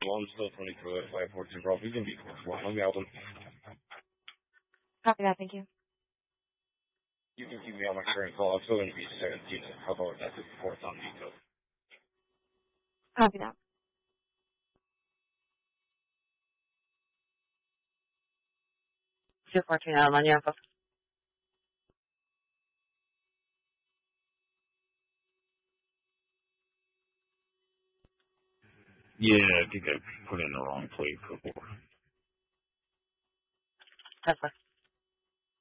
I'm still 22 at 542, bro. We can be flexible. Let me out them. Copy that, thank you. You can keep me on my current call. I'm still going to be 17. How about that? 54th on detail. Copy that. Two 14 out on your info. Yeah, I think I put in the wrong plate before. That's fine.